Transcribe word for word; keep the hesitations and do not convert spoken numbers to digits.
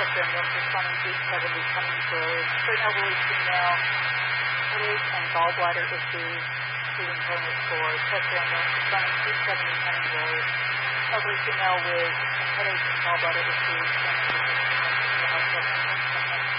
chest ambulance responding to eight seventy Cummings Road for an elderly female, headache and gallbladder issues, including permit for chest ambulance responding to eight seventy Cummings Road, elderly female with headache and gallbladder issues, and the hospital.